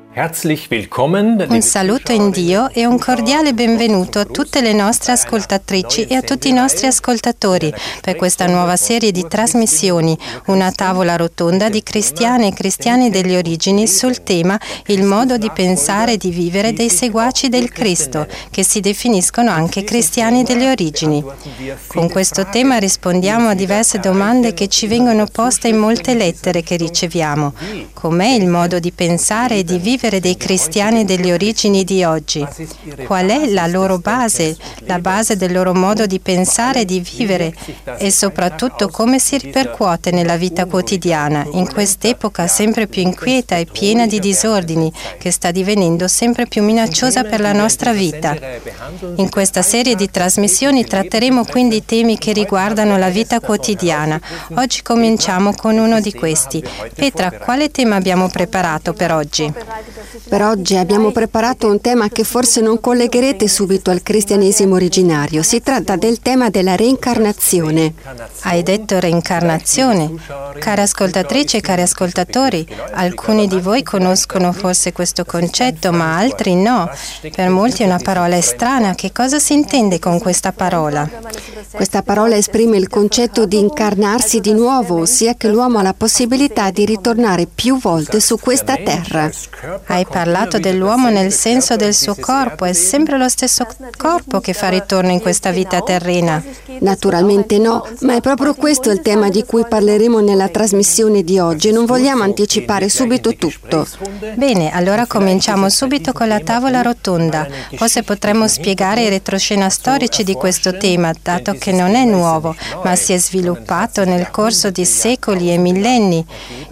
Un saluto in Dio e un cordiale benvenuto a tutte le nostre ascoltatrici e a tutti i nostri ascoltatori per questa nuova serie di trasmissioni, una tavola rotonda di cristiane e cristiani delle origini sul tema il modo di pensare e di vivere dei seguaci del Cristo, che si definiscono anche cristiani delle origini. Con questo tema rispondiamo a diverse domande che ci vengono poste in molte lettere che riceviamo. Com'è il modo di pensare e di vivere dei cristiani delle origini di oggi? Qual è la loro base, la base del loro modo di pensare e di vivere e soprattutto come si ripercuote nella vita quotidiana in quest'epoca sempre più inquieta e piena di disordini che sta divenendo sempre più minacciosa per la nostra vita. In questa serie di trasmissioni tratteremo quindi temi che riguardano la vita quotidiana. Oggi cominciamo con uno di questi. Petra, quale tema abbiamo preparato per oggi? Per oggi abbiamo preparato un tema che forse non collegherete subito al cristianesimo originario. Si tratta del tema della reincarnazione. Hai detto reincarnazione? Care ascoltatrici e cari ascoltatori, alcuni di voi conoscono forse questo concetto, ma altri no. Per molti è una parola estranea. Che cosa si intende con questa parola? Questa parola esprime il concetto di incarnarsi di nuovo, ossia che l'uomo ha la possibilità di ritornare più volte su questa terra. Hai parlato dell'uomo nel senso del suo corpo, è sempre lo stesso corpo che fa ritorno in questa vita terrena? Naturalmente no, ma è proprio questo il tema di cui parleremo nella trasmissione di oggi. Non vogliamo anticipare subito tutto. Bene, allora cominciamo subito con la tavola rotonda. Forse potremmo spiegare i retroscena storici di questo tema, dato che non è nuovo, ma si è sviluppato nel corso di secoli e millenni.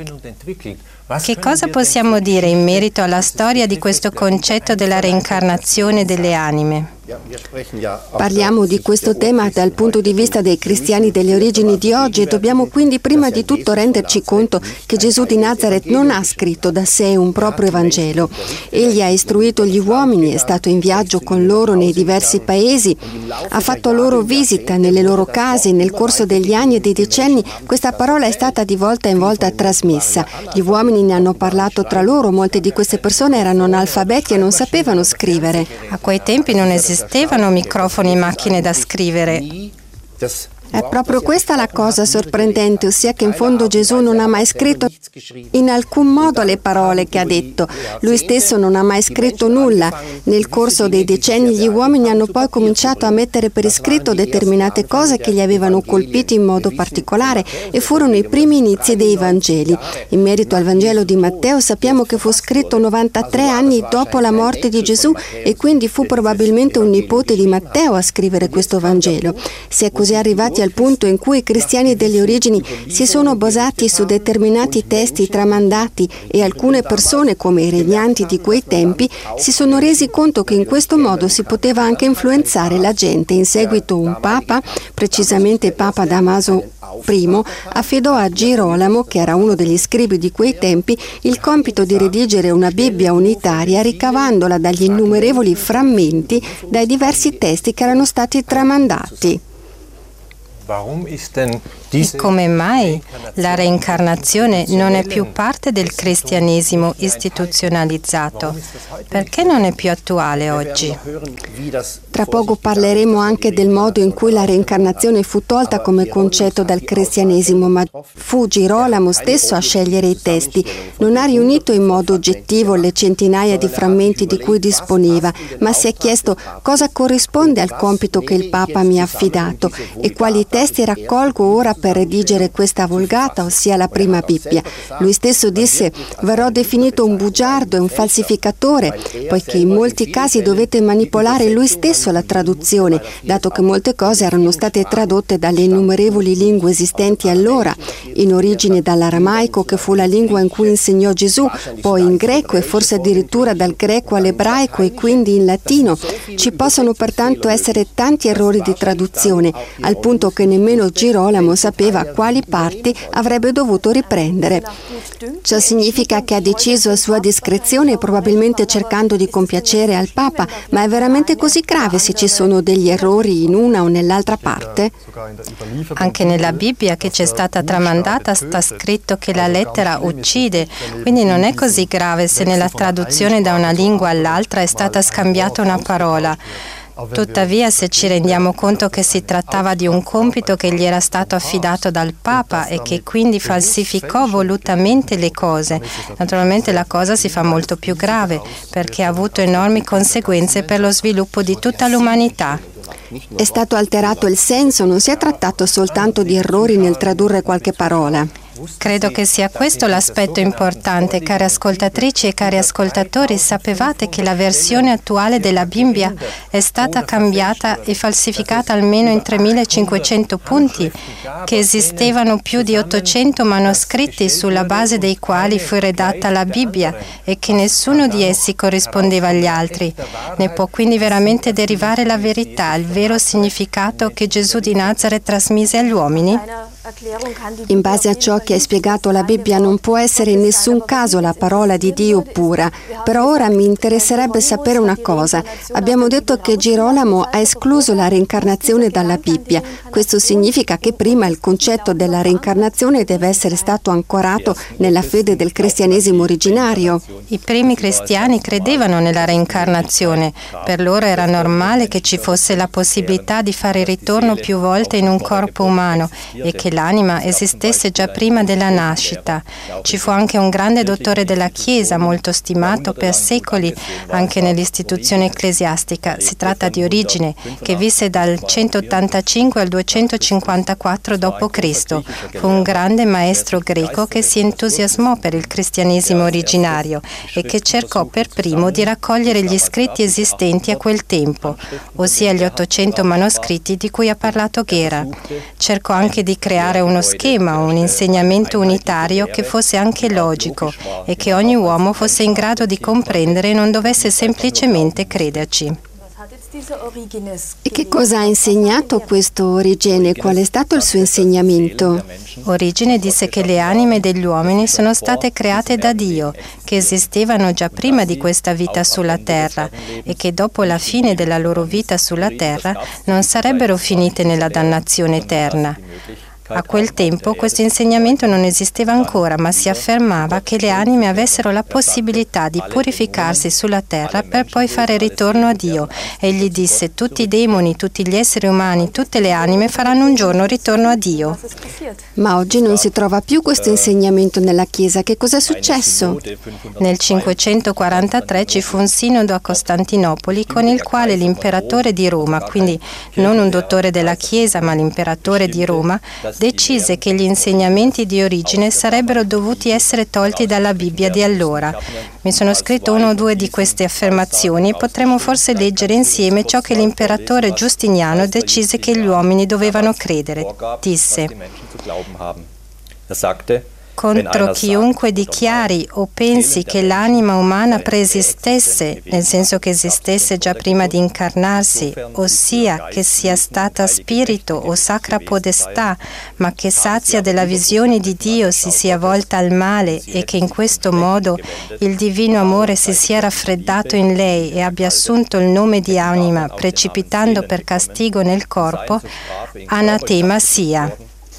Che cosa possiamo dire in merito alla storia di questo concetto della reincarnazione delle anime? Parliamo di questo tema dal punto di vista dei cristiani delle origini di oggi e dobbiamo quindi prima di tutto renderci conto che Gesù di Nazaret non ha scritto da sé un proprio Evangelo. Egli ha istruito gli uomini, è stato in viaggio con loro nei diversi paesi, ha fatto loro visita nelle loro case. Nel corso degli anni e dei decenni questa parola è stata di volta in volta trasmessa. Gli uomini ne hanno parlato tra loro, molte di queste persone erano analfabeti e non sapevano scrivere. A quei tempi non esistevano microfoni e macchine da scrivere. È proprio questa la cosa sorprendente, ossia che in fondo Gesù non ha mai scritto in alcun modo le parole che ha detto. Lui stesso non ha mai scritto nulla. Nel corso dei decenni gli uomini hanno poi cominciato a mettere per iscritto determinate cose che li avevano colpiti in modo particolare e furono i primi inizi dei Vangeli. In merito al Vangelo di Matteo sappiamo che fu scritto 93 anni dopo la morte di Gesù e quindi fu probabilmente un nipote di Matteo a scrivere questo Vangelo. Si è così arrivati al punto in cui i cristiani delle origini si sono basati su determinati testi tramandati e alcune persone, come i regnanti di quei tempi, si sono resi conto che in questo modo si poteva anche influenzare la gente. In seguito un papa, precisamente Papa Damaso I, affidò a Girolamo, che era uno degli scribi di quei tempi, il compito di redigere una Bibbia unitaria ricavandola dagli innumerevoli frammenti dai diversi testi che erano stati tramandati. E come mai la reincarnazione non è più parte del cristianesimo istituzionalizzato? Perché non è più attuale oggi? Tra poco parleremo anche del modo in cui la reincarnazione fu tolta come concetto dal cristianesimo, ma fu Girolamo stesso a scegliere i testi. Non ha riunito in modo oggettivo le centinaia di frammenti di cui disponeva, ma si è chiesto cosa corrisponde al compito che il Papa mi ha affidato e quali testi raccolgo ora per redigere questa Vulgata, ossia la prima Bibbia. Lui stesso disse: verrò definito un bugiardo e un falsificatore, poiché in molti casi dovete manipolare lui stesso la traduzione, dato che molte cose erano state tradotte dalle innumerevoli lingue esistenti allora, in origine dall'aramaico, che fu la lingua in cui insegnò Gesù, poi in greco e forse addirittura dal greco all'ebraico e quindi in latino. Ci possono pertanto essere tanti errori di traduzione, al punto che nemmeno Girolamo sa sapeva quali parti avrebbe dovuto riprendere. Ciò significa che ha deciso a sua discrezione, probabilmente cercando di compiacere al Papa, ma è veramente così grave se ci sono degli errori in una o nell'altra parte? Anche nella Bibbia che ci è stata tramandata sta scritto che la lettera uccide, quindi non è così grave se nella traduzione da una lingua all'altra è stata scambiata una parola. Tuttavia, se ci rendiamo conto che si trattava di un compito che gli era stato affidato dal Papa e che quindi falsificò volutamente le cose, naturalmente la cosa si fa molto più grave perché ha avuto enormi conseguenze per lo sviluppo di tutta l'umanità. È stato alterato il senso, non si è trattato soltanto di errori nel tradurre qualche parola. Credo che sia questo l'aspetto importante, care ascoltatrici e cari ascoltatori. Sapevate che la versione attuale della Bibbia è stata cambiata e falsificata almeno in 3500 punti, che esistevano più di 800 manoscritti sulla base dei quali fu redatta la Bibbia e che nessuno di essi corrispondeva agli altri. Ne può quindi veramente derivare la verità, il vero significato che Gesù di Nazaret trasmise agli uomini? In base a ciò che hai spiegato, la Bibbia non può essere in nessun caso la parola di Dio pura. Però ora mi interesserebbe sapere una cosa. Abbiamo detto che Girolamo ha escluso la reincarnazione dalla Bibbia. Questo significa che prima il concetto della reincarnazione deve essere stato ancorato nella fede del cristianesimo originario. I primi cristiani credevano nella reincarnazione. Per loro era normale che ci fosse la possibilità di fare ritorno più volte in un corpo umano e che l'anima esistesse già prima della nascita. Ci fu anche un grande dottore della Chiesa, molto stimato per secoli anche nell'istituzione ecclesiastica. Si tratta di Origene, che visse dal 185 al 254 d.C. Fu un grande maestro greco che si entusiasmò per il cristianesimo originario e che cercò per primo di raccogliere gli scritti esistenti a quel tempo, ossia gli 800 manoscritti di cui ha parlato Ghera. Cercò anche di creare uno schema, un insegnamento unitario che fosse anche logico e che ogni uomo fosse in grado di comprendere e non dovesse semplicemente crederci. E che cosa ha insegnato questo Origene? Qual è stato il suo insegnamento? Origene disse che le anime degli uomini sono state create da Dio, che esistevano già prima di questa vita sulla terra e che dopo la fine della loro vita sulla terra non sarebbero finite nella dannazione eterna. A quel tempo questo insegnamento non esisteva ancora, ma si affermava che le anime avessero la possibilità di purificarsi sulla terra per poi fare ritorno a Dio. Egli disse: tutti i demoni, tutti gli esseri umani, tutte le anime faranno un giorno ritorno a Dio. Ma oggi non si trova più questo insegnamento nella Chiesa. Che cosa è successo? Nel 543 ci fu un sinodo a Costantinopoli con il quale l'imperatore di Roma, quindi non un dottore della Chiesa ma l'imperatore di Roma, decise che gli insegnamenti di Origene sarebbero dovuti essere tolti dalla Bibbia di allora. Mi sono scritto una o due di queste affermazioni e potremo forse leggere insieme ciò che l'imperatore Giustiniano decise che gli uomini dovevano credere. Disse: contro chiunque dichiari o pensi che l'anima umana preesistesse, nel senso che esistesse già prima di incarnarsi, ossia che sia stata spirito o sacra podestà, ma che sazia della visione di Dio si sia volta al male e che in questo modo il divino amore si sia raffreddato in lei e abbia assunto il nome di anima, precipitando per castigo nel corpo, anatema sia.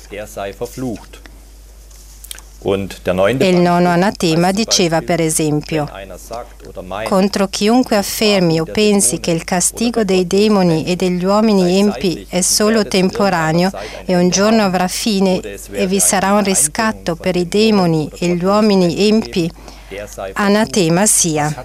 E il nono anatema diceva, per esempio: contro chiunque affermi o pensi che il castigo dei demoni e degli uomini empi è solo temporaneo e un giorno avrà fine e vi sarà un riscatto per i demoni e gli uomini empi, anatema sia.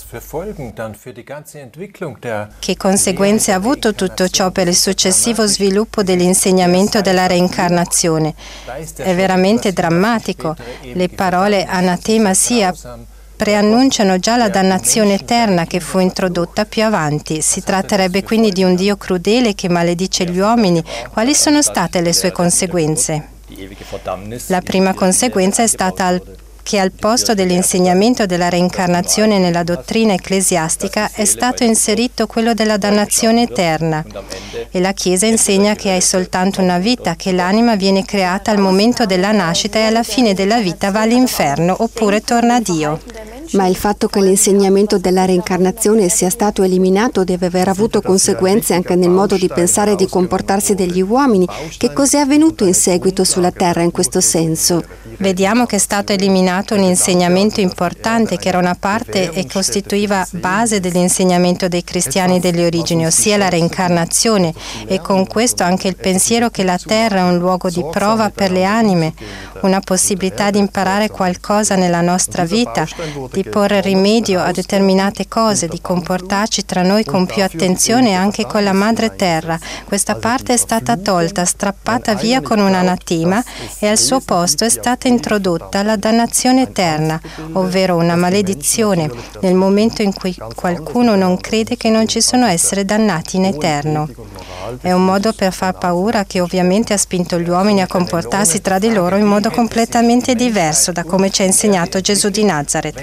Che conseguenze ha avuto tutto ciò per il successivo sviluppo dell'insegnamento della reincarnazione? È veramente drammatico. Le parole anatema sia preannunciano già la dannazione eterna che fu introdotta più avanti. Si tratterebbe quindi di un Dio crudele che maledice gli uomini. Quali sono state le sue conseguenze? La prima conseguenza è stata che al posto dell'insegnamento della reincarnazione nella dottrina ecclesiastica è stato inserito quello della dannazione eterna. E la Chiesa insegna che hai soltanto una vita, che l'anima viene creata al momento della nascita e alla fine della vita va all'inferno oppure torna a Dio. Ma il fatto che l'insegnamento della reincarnazione sia stato eliminato deve aver avuto conseguenze anche nel modo di pensare e di comportarsi degli uomini. Che cos'è avvenuto in seguito sulla Terra in questo senso? Vediamo che è stato eliminato un insegnamento importante che era una parte e costituiva base dell'insegnamento dei cristiani delle origini, ossia la reincarnazione, e con questo anche il pensiero che la Terra è un luogo di prova per le anime, una possibilità di imparare qualcosa nella nostra vita, di porre rimedio a determinate cose, di comportarci tra noi con più attenzione anche con la Madre Terra. Questa parte è stata tolta, strappata via con un anatema e al suo posto è stata introdotta la dannazione eterna, ovvero una maledizione, nel momento in cui qualcuno non crede che non ci sono esseri dannati in eterno. È un modo per far paura che ovviamente ha spinto gli uomini a comportarsi tra di loro in modo completamente diverso da come ci ha insegnato Gesù di Nazaret.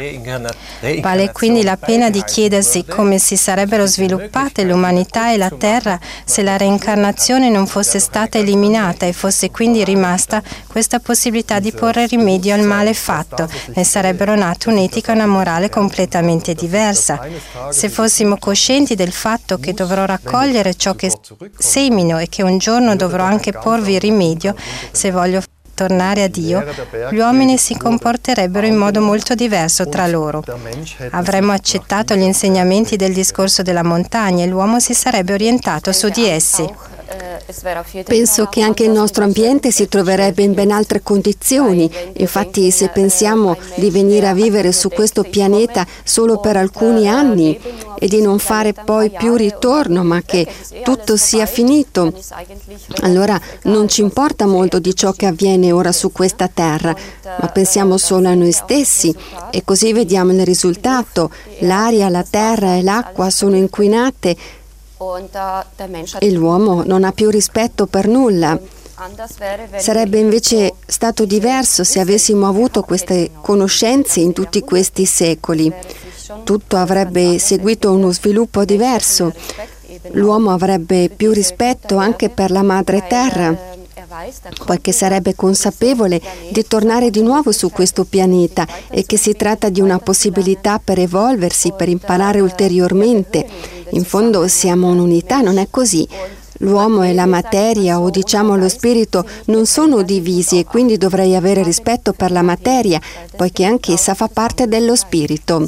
Vale quindi la pena di chiedersi come si sarebbero sviluppate l'umanità e la terra se la reincarnazione non fosse stata eliminata e fosse quindi rimasta questa possibilità di porre rimedio al male fatto. Ne sarebbero nate un'etica e una morale completamente diversa. Se fossimo coscienti del fatto che dovrò raccogliere ciò che semino e che un giorno dovrò anche porvi rimedio, se voglio tornare a Dio, gli uomini si comporterebbero in modo molto diverso tra loro. Avremmo accettato gli insegnamenti del discorso della montagna e l'uomo si sarebbe orientato su di essi. Penso che anche il nostro ambiente si troverebbe in ben altre condizioni. Infatti, se pensiamo di venire a vivere su questo pianeta solo per alcuni anni e di non fare poi più ritorno, ma che tutto sia finito, allora non ci importa molto di ciò che avviene ora su questa terra, ma pensiamo solo a noi stessi e così vediamo il risultato. L'aria, la terra e l'acqua sono inquinate e l'uomo non ha più rispetto per nulla. Sarebbe invece stato diverso se avessimo avuto queste conoscenze in tutti questi secoli. Tutto avrebbe seguito uno sviluppo diverso. L'uomo avrebbe più rispetto anche per la madre terra, poiché sarebbe consapevole di tornare di nuovo su questo pianeta e che si tratta di una possibilità per evolversi, per imparare ulteriormente. In fondo siamo un'unità, non è così? L'uomo e la materia, o diciamo lo spirito, non sono divisi e quindi dovrei avere rispetto per la materia, poiché anch'essa fa parte dello spirito.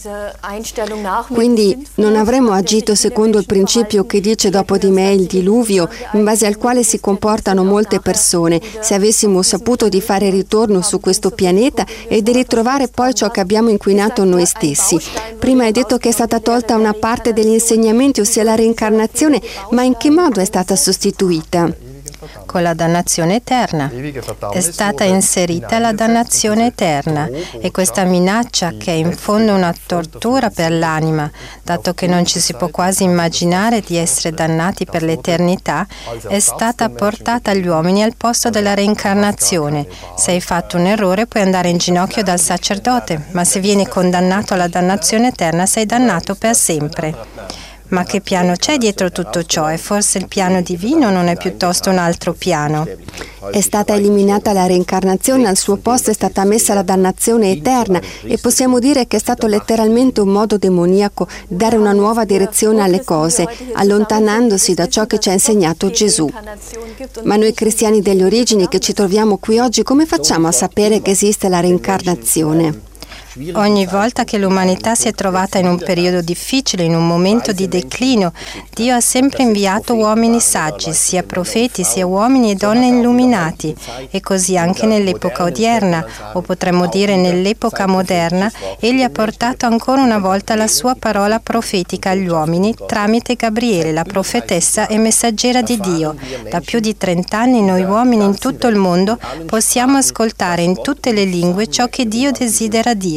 Quindi non avremmo agito secondo il principio che dice dopo di me il diluvio, in base al quale si comportano molte persone, se avessimo saputo di fare ritorno su questo pianeta e di ritrovare poi ciò che abbiamo inquinato noi stessi. Prima hai detto che è stata tolta una parte degli insegnamenti, ossia la reincarnazione, ma in che modo è stata sostituita? Con la dannazione eterna. È stata inserita la dannazione eterna e questa minaccia, che è in fondo una tortura per l'anima, dato che non ci si può quasi immaginare di essere dannati per l'eternità, è stata portata agli uomini al posto della reincarnazione. Se hai fatto un errore puoi andare in ginocchio dal sacerdote, ma se vieni condannato alla dannazione eterna sei dannato per sempre. Ma che piano c'è dietro tutto ciò? È forse il piano divino o non è piuttosto un altro piano? È stata eliminata la reincarnazione, al suo posto è stata messa la dannazione eterna e possiamo dire che è stato letteralmente un modo demoniaco di dare una nuova direzione alle cose, allontanandosi da ciò che ci ha insegnato Gesù. Ma noi cristiani delle origini che ci troviamo qui oggi, come facciamo a sapere che esiste la reincarnazione? Ogni volta che l'umanità si è trovata in un periodo difficile, in un momento di declino, Dio ha sempre inviato uomini saggi, sia profeti, sia uomini e donne illuminati. E così anche nell'epoca odierna, o potremmo dire nell'epoca moderna, Egli ha portato ancora una volta la sua parola profetica agli uomini tramite Gabriele, la profetessa e messaggera di Dio. Da più di 30 anni noi uomini in tutto il mondo possiamo ascoltare in tutte le lingue ciò che Dio desidera dire.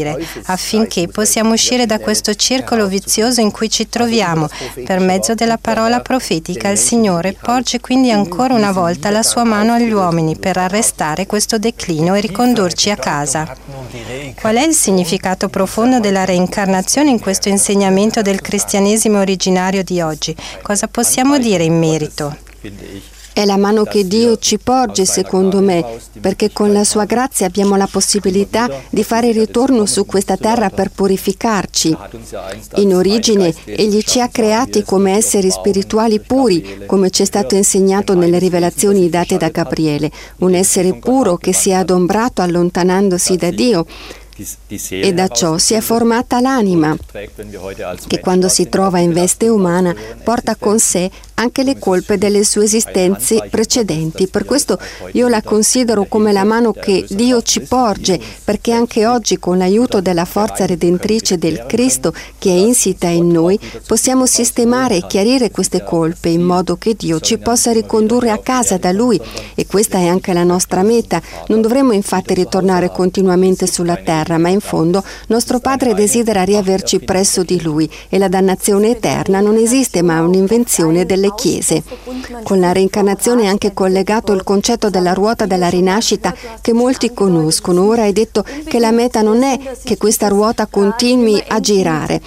Gabriele, affinché possiamo uscire da questo circolo vizioso in cui ci troviamo. Per mezzo della parola profetica, il Signore porge quindi ancora una volta la sua mano agli uomini per arrestare questo declino e ricondurci a casa. Qual è il significato profondo della reincarnazione in questo insegnamento del cristianesimo originario di oggi? Cosa possiamo dire in merito? È la mano che Dio ci porge, secondo me, perché con la sua grazia abbiamo la possibilità di fare ritorno su questa terra per purificarci. In origine, Egli ci ha creati come esseri spirituali puri, come ci è stato insegnato nelle rivelazioni date da Gabriele, un essere puro che si è adombrato allontanandosi da Dio. E da ciò si è formata l'anima, che quando si trova in veste umana porta con sé anche le colpe delle sue esistenze precedenti. Per questo io la considero come la mano che Dio ci porge, perché anche oggi, con l'aiuto della forza redentrice del Cristo che è insita in noi, possiamo sistemare e chiarire queste colpe in modo che Dio ci possa ricondurre a casa da Lui. E questa è anche la nostra meta. Non dovremo infatti ritornare continuamente sulla terra, ma in fondo nostro Padre desidera riaverci presso di Lui, e la dannazione eterna non esiste, ma è un'invenzione delle Chiese. Con la reincarnazione è anche collegato il concetto della ruota della rinascita che molti conoscono. Ora è detto che la meta non è che questa ruota continui a girare.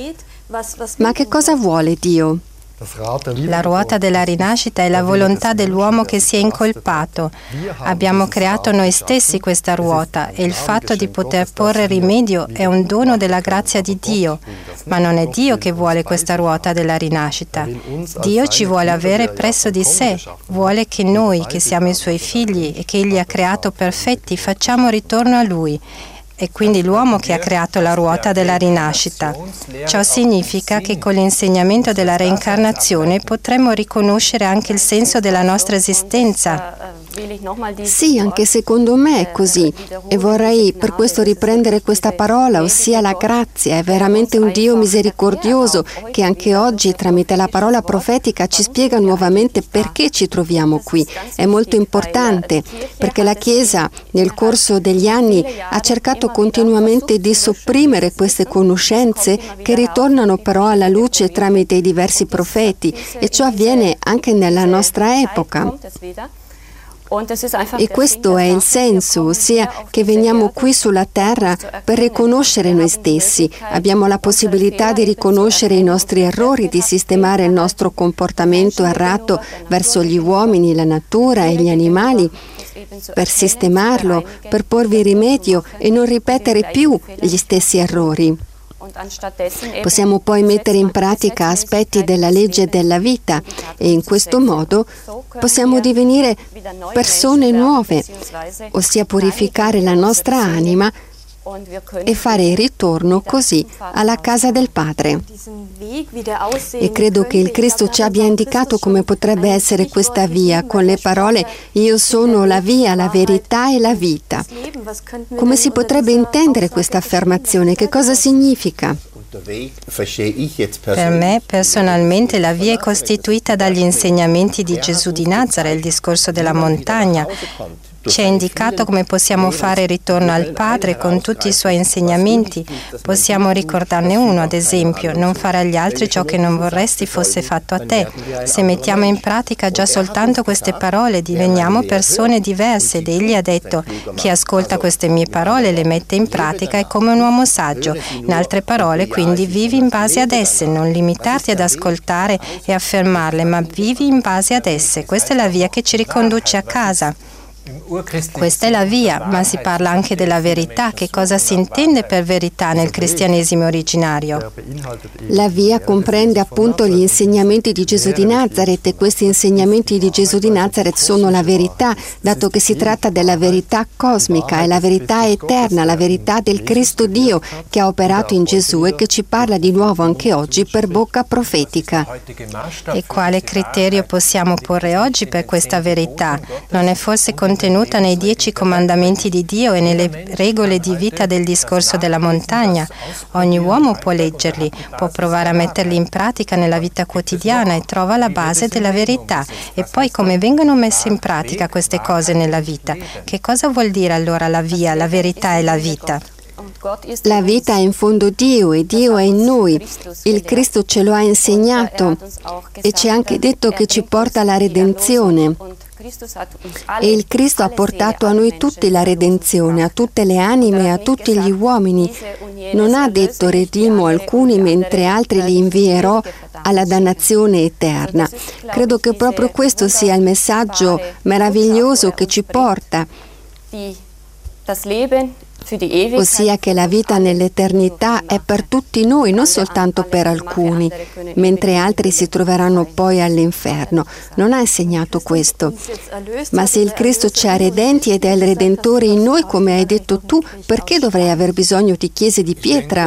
Ma che cosa vuole Dio? La ruota della rinascita è la volontà dell'uomo che si è incolpato. Abbiamo creato noi stessi questa ruota e il fatto di poter porre rimedio è un dono della grazia di Dio. Ma non è Dio che vuole questa ruota della rinascita. Dio ci vuole avere presso di sé. Vuole che noi, che siamo i Suoi figli e che Egli ha creato perfetti, facciamo ritorno a Lui. È quindi l'uomo che ha creato la ruota della rinascita. Ciò significa che con l'insegnamento della reincarnazione potremo riconoscere anche il senso della nostra esistenza. Sì, anche secondo me è così. E vorrei per questo riprendere questa parola, ossia la grazia. È veramente un Dio misericordioso che anche oggi, tramite la parola profetica, ci spiega nuovamente perché ci troviamo qui. È molto importante, perché la Chiesa nel corso degli anni ha cercato continuamente di sopprimere queste conoscenze che ritornano però alla luce tramite i diversi profeti, e ciò avviene anche nella nostra epoca. E questo è il senso, ossia che veniamo qui sulla terra per riconoscere noi stessi. Abbiamo la possibilità di riconoscere i nostri errori, di sistemare il nostro comportamento errato verso gli uomini, la natura e gli animali, per sistemarlo, per porvi rimedio e non ripetere più gli stessi errori. Possiamo poi mettere in pratica aspetti della legge della vita e in questo modo possiamo divenire persone nuove, ossia purificare la nostra anima e fare ritorno così alla casa del Padre. E credo che il Cristo ci abbia indicato come potrebbe essere questa via con le parole "Io sono la via, la verità e la vita". Come si potrebbe intendere questa affermazione? Che cosa significa? Per me, personalmente, la via è costituita dagli insegnamenti di Gesù di Nazareth, il discorso della montagna. Ci è indicato come possiamo fare ritorno al Padre con tutti i Suoi insegnamenti. Possiamo ricordarne uno, ad esempio, non fare agli altri ciò che non vorresti fosse fatto a te. Se mettiamo in pratica già soltanto queste parole, diveniamo persone diverse, ed Egli ha detto: chi ascolta queste mie parole e le mette in pratica è come un uomo saggio. In altre parole, quindi, vivi in base ad esse, non limitarti ad ascoltare e affermarle, ma vivi in base ad esse. Questa è la via che ci riconduce a casa. Questa è la via, ma si parla anche della verità. Che cosa si intende per verità nel cristianesimo originario? La via comprende appunto gli insegnamenti di Gesù di Nazareth, e questi insegnamenti di Gesù di Nazareth sono la verità, dato che si tratta della verità cosmica, è la verità eterna, la verità del Cristo Dio che ha operato in Gesù e che ci parla di nuovo anche oggi per bocca profetica. E quale criterio possiamo porre oggi per questa verità? Non è forse contenuta nei 10 comandamenti di Dio e nelle regole di vita del discorso della montagna? Ogni uomo può leggerli, può provare a metterli in pratica nella vita quotidiana e trova la base della verità. E poi come vengono messe in pratica queste cose nella vita? Che cosa vuol dire allora la via, la verità e la vita? La vita è in fondo Dio e Dio è in noi. Il Cristo ce lo ha insegnato e ci ha anche detto che ci porta alla redenzione. E il Cristo ha portato a noi tutti la redenzione, a tutte le anime e a tutti gli uomini. Non ha detto redimo alcuni mentre altri li invierò alla dannazione eterna. Credo che proprio questo sia il messaggio meraviglioso che ci porta, ossia che la vita nell'eternità è per tutti noi, non soltanto per alcuni, mentre altri si troveranno poi all'inferno. Non ha insegnato questo. Ma se il Cristo ci ha redenti ed è il Redentore in noi, come hai detto tu, perché dovrei aver bisogno di chiese di pietra?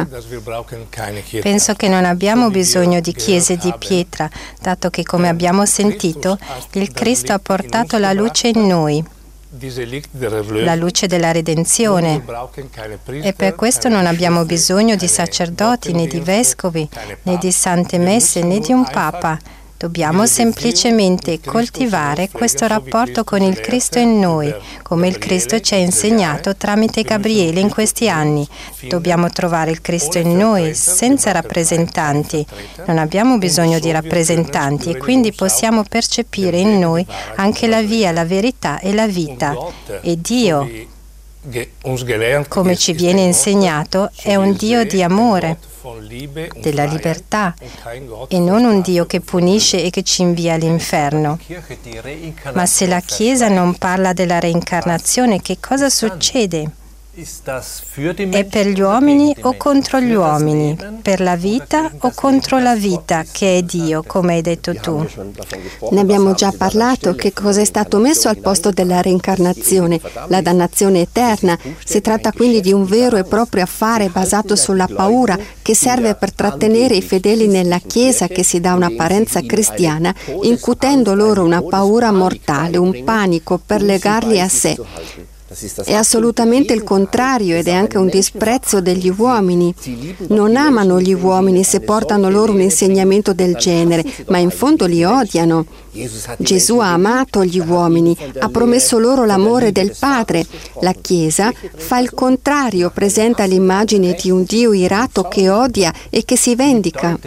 Penso che non abbiamo bisogno di chiese di pietra, dato che, come abbiamo sentito, il Cristo ha portato la luce in noi, la luce della redenzione, e per questo non abbiamo bisogno di sacerdoti, né di vescovi, né di sante messe, né di un papa. Dobbiamo semplicemente coltivare questo rapporto con il Cristo in noi, come il Cristo ci ha insegnato tramite Gabriele in questi anni. Dobbiamo trovare il Cristo in noi, senza rappresentanti. Non abbiamo bisogno di rappresentanti e quindi possiamo percepire in noi anche la via, la verità e la vita. E Dio, come ci viene insegnato, è un Dio di amore, della libertà, e non un Dio che punisce e che ci invia all'inferno. Ma se la Chiesa non parla della reincarnazione, che cosa succede? È per gli uomini o contro gli uomini? Per la vita o contro la vita, che è Dio, come hai detto tu? Ne abbiamo già parlato. Che cosa è stato messo al posto della reincarnazione? La dannazione eterna. Si tratta quindi di un vero e proprio affare basato sulla paura che serve per trattenere i fedeli nella Chiesa, che si dà un'apparenza cristiana, incutendo loro una paura mortale, un panico per legarli a sé. È assolutamente il contrario ed è anche un disprezzo degli uomini. Non amano gli uomini se portano loro un insegnamento del genere, ma in fondo li odiano. Gesù ha amato gli uomini, ha promesso loro l'amore del Padre. La Chiesa fa il contrario, presenta l'immagine di un Dio irato che odia e che si vendica.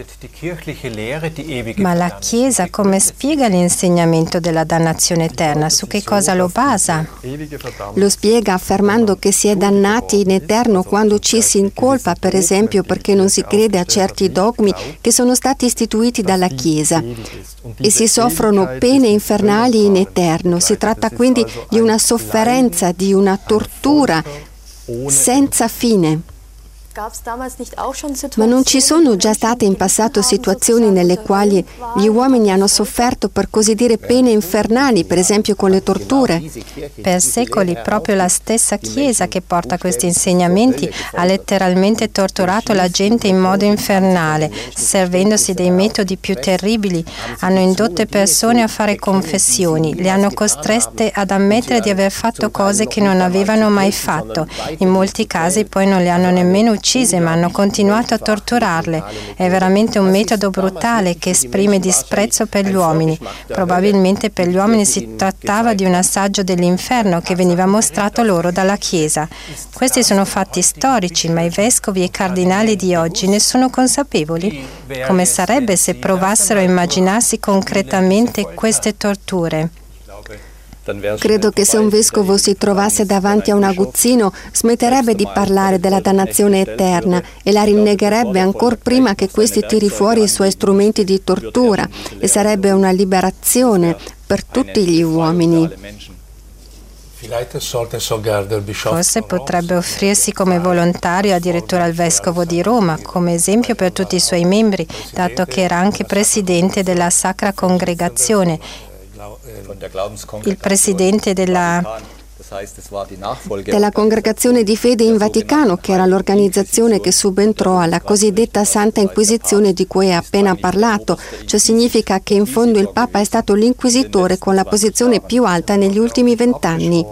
Ma la Chiesa come spiega l'insegnamento della dannazione eterna? Su che cosa lo basa? Lo spiega affermando che si è dannati in eterno quando ci si incolpa, per esempio perché non si crede a certi dogmi che sono stati istituiti dalla Chiesa, e si soffrono pene infernali in eterno. Si tratta quindi di una sofferenza, di una tortura senza fine. Ma non ci sono già state in passato situazioni nelle quali gli uomini hanno sofferto, per così dire, pene infernali, per esempio con le torture? Per secoli proprio la stessa Chiesa che porta questi insegnamenti ha letteralmente torturato la gente in modo infernale, servendosi dei metodi più terribili. Hanno indotto persone a fare confessioni, le hanno costrette ad ammettere di aver fatto cose che non avevano mai fatto. In molti casi poi non le hanno nemmeno uccise, ma hanno continuato a torturarle. È veramente un metodo brutale che esprime disprezzo per gli uomini. Probabilmente per gli uomini si trattava di un assaggio dell'inferno che veniva mostrato loro dalla Chiesa. Questi sono fatti storici, ma i vescovi e i cardinali di oggi ne sono consapevoli? Come sarebbe se provassero a immaginarsi concretamente queste torture? Credo che se un vescovo si trovasse davanti a un aguzzino smetterebbe di parlare della dannazione eterna e la rinnegherebbe ancor prima che questi tiri fuori i suoi strumenti di tortura, e sarebbe una liberazione per tutti gli uomini. Forse potrebbe offrirsi come volontario addirittura al Vescovo di Roma, come esempio per tutti i suoi membri, dato che era anche presidente della Sacra Congregazione, il presidente della Congregazione di Fede in Vaticano, che era l'organizzazione che subentrò alla cosiddetta Santa Inquisizione di cui hai appena parlato. Ciò significa che in fondo il Papa è stato l'inquisitore con la posizione più alta negli ultimi 20 anni.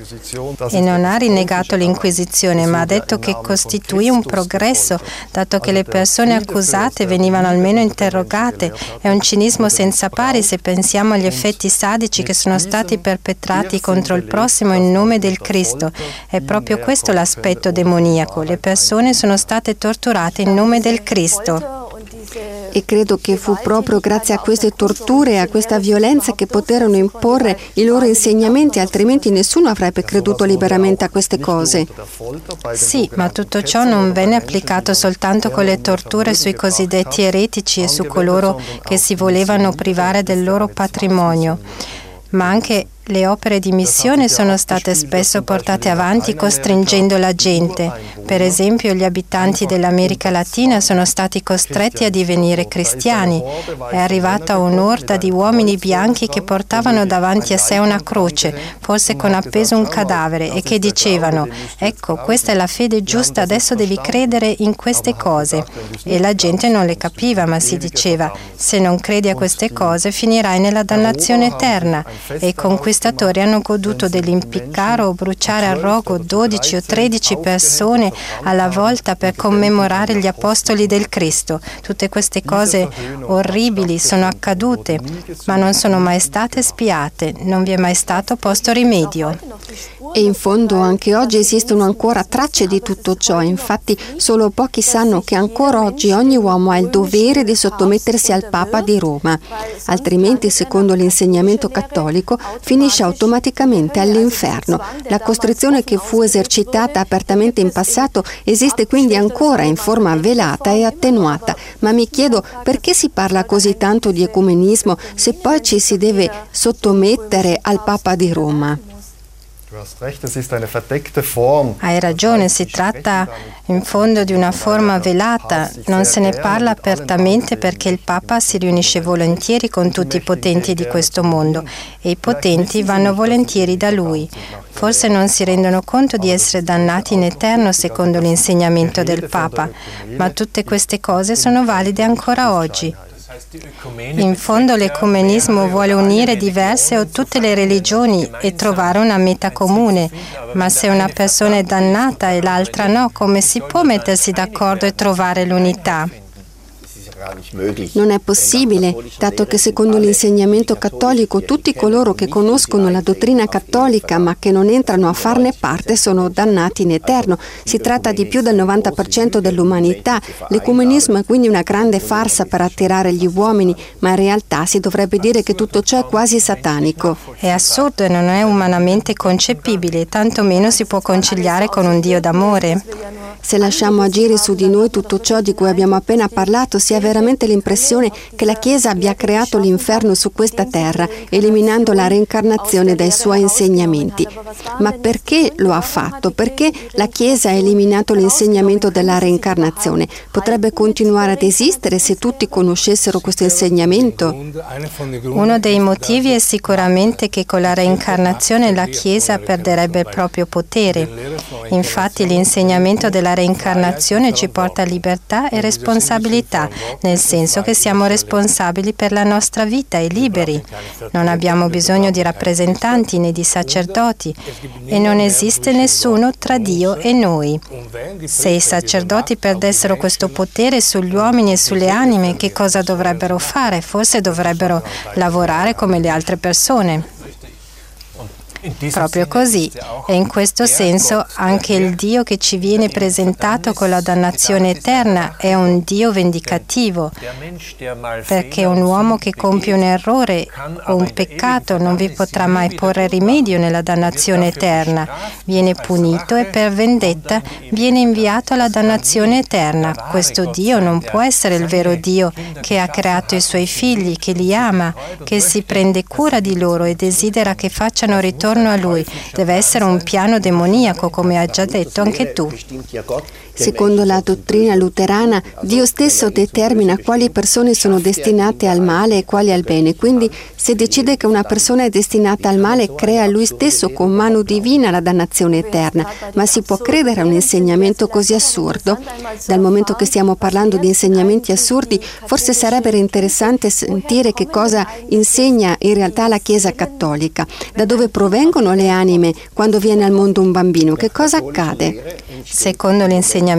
E non ha rinnegato l'Inquisizione, ma ha detto che costituì un progresso, dato che le persone accusate venivano almeno interrogate. È un cinismo senza pari se pensiamo agli effetti sadici che sono stati perpetrati contro il prossimo in nome del Cristo. È proprio questo l'aspetto demoniaco. Le persone sono state torturate in nome del Cristo. E credo che fu proprio grazie a queste torture e a questa violenza che poterono imporre i loro insegnamenti, altrimenti nessuno avrebbe creduto liberamente a queste cose. Sì, ma tutto ciò non venne applicato soltanto con le torture sui cosiddetti eretici e su coloro che si volevano privare del loro patrimonio, ma anche le opere di missione sono state spesso portate avanti costringendo la gente. Per esempio, gli abitanti dell'America Latina sono stati costretti a divenire cristiani. È arrivata un'orda di uomini bianchi che portavano davanti a sé una croce, forse con appeso un cadavere, e che dicevano: ecco, questa è la fede giusta, adesso devi credere in queste cose. E la gente non le capiva, ma si diceva: se non credi a queste cose finirai nella dannazione eterna. E i conquistatori hanno goduto dell'impiccare o bruciare a rogo 12 o 13 persone alla volta per commemorare gli apostoli del Cristo. Tutte queste cose orribili sono accadute, ma non sono mai state spiate, non vi è mai stato posto rimedio. E in fondo anche oggi esistono ancora tracce di tutto ciò, infatti solo pochi sanno che ancora oggi ogni uomo ha il dovere di sottomettersi al Papa di Roma, altrimenti secondo l'insegnamento cattolico finisce automaticamente all'inferno. La costrizione che fu esercitata apertamente in passato esiste quindi ancora in forma velata e attenuata, ma mi chiedo perché si parla così tanto di ecumenismo se poi ci si deve sottomettere al Papa di Roma. Hai ragione, si tratta in fondo di una forma velata, non se ne parla apertamente perché il Papa si riunisce volentieri con tutti i potenti di questo mondo e i potenti vanno volentieri da lui. Forse non si rendono conto di essere dannati in eterno secondo l'insegnamento del Papa, ma tutte queste cose sono valide ancora oggi. In fondo l'ecumenismo vuole unire diverse o tutte le religioni e trovare una meta comune, ma se una persona è dannata e l'altra no, come si può mettersi d'accordo e trovare l'unità? Non è possibile, dato che secondo l'insegnamento cattolico tutti coloro che conoscono la dottrina cattolica ma che non entrano a farne parte sono dannati in eterno. Si tratta di più del 90% dell'umanità. L'ecumenismo è quindi una grande farsa per attirare gli uomini, ma in realtà si dovrebbe dire che tutto ciò è quasi satanico. È assurdo e non è umanamente concepibile, tantomeno si può conciliare con un Dio d'amore. Se lasciamo agire su di noi tutto ciò di cui abbiamo appena parlato, si ha veramente l'impressione che la Chiesa abbia creato l'inferno su questa terra, eliminando la reincarnazione dai suoi insegnamenti. Ma perché lo ha fatto? Perché la Chiesa ha eliminato l'insegnamento della reincarnazione? Potrebbe continuare ad esistere se tutti conoscessero questo insegnamento? Uno dei motivi è sicuramente che con la reincarnazione la Chiesa perderebbe il proprio potere. Infatti l'insegnamento della reincarnazione ci porta a libertà e responsabilità, nel senso che siamo responsabili per la nostra vita e liberi. Non abbiamo bisogno di rappresentanti né di sacerdoti e non esiste nessuno tra Dio e noi. Se i sacerdoti perdessero questo potere sugli uomini e sulle anime, che cosa dovrebbero fare? Forse dovrebbero lavorare come le altre persone. Proprio così, e in questo senso anche il Dio che ci viene presentato con la dannazione eterna è un Dio vendicativo, perché un uomo che compie un errore o un peccato non vi potrà mai porre rimedio nella dannazione eterna, viene punito e per vendetta viene inviato alla dannazione eterna. Questo Dio non può essere il vero Dio che ha creato i suoi figli, che li ama, che si prende cura di loro e desidera che facciano ritorno a Lui. Deve essere un piano demoniaco, come hai già detto anche tu. Secondo la dottrina luterana, Dio stesso determina quali persone sono destinate al male e quali al bene. Quindi, se decide che una persona è destinata al male, crea Lui stesso con mano divina la dannazione eterna. Ma si può credere a un insegnamento così assurdo? Dal momento che stiamo parlando di insegnamenti assurdi, forse sarebbe interessante sentire che cosa insegna in realtà la Chiesa cattolica, da dove provengono avvengono le anime quando viene al mondo un bambino? Che cosa accade? Secondo l'insegnamento